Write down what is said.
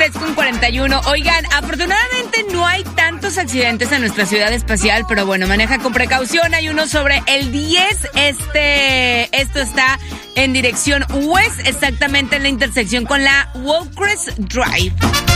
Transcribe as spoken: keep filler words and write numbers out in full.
tres con cuarenta y uno. Oigan, afortunadamente no hay tantos accidentes en nuestra ciudad espacial, pero bueno, maneja con precaución. Hay uno sobre el diez. Este, esto está en dirección west, exactamente en la intersección con la Walcrest Drive.